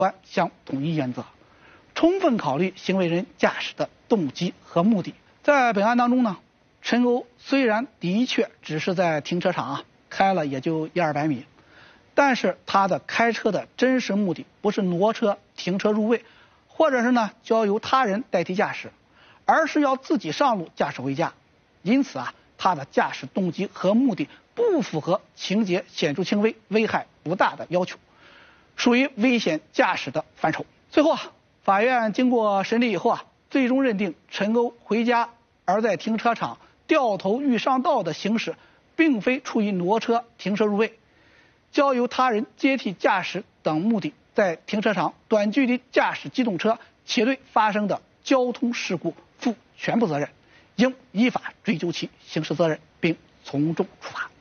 观相统一原则，充分考虑行为人驾驶的动机和目的。在本案当中呢，陈欧虽然的确只是在停车场开了也就100-200米，但是他的开车的真实目的不是挪车停车入位，或者是呢交由他人代替驾驶，而是要自己上路驾驶回家。因此他的驾驶动机和目的不符合情节显著轻微、危害不大的要求，属于危险驾驶的范畴。最后法院经过审理以后最终认定陈欧回家而在停车场掉头欲上道的行驶，并非出于挪车停车入位，交由他人接替驾驶等目的，在停车场短距离驾驶机动车且对发生的交通事故负全部责任，应依法追究其刑事责任，并从重处罚。